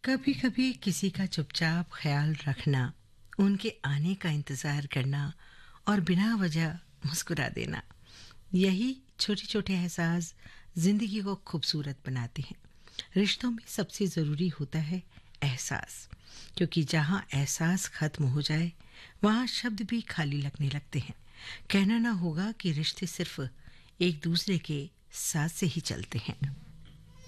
कभी कभी किसी का चुपचाप ख्याल रखना, उनके आने का इंतज़ार करना और बिना वजह मुस्कुरा देना, यही छोटे छोटे एहसास ज़िंदगी को खूबसूरत बनाते हैं। रिश्तों में सबसे ज़रूरी होता है एहसास, क्योंकि जहाँ एहसास ख़त्म हो जाए वहाँ शब्द भी खाली लगने लगते हैं। कहना ना होगा कि रिश्ते सिर्फ एक दूसरे के साथ से ही चलते हैं।